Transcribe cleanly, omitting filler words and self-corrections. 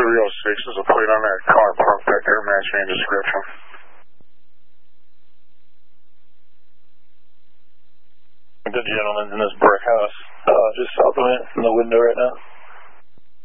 306 is a plate on that car parked back there matching your description. The gentleman's in this brick house, just south of it, in the window right now.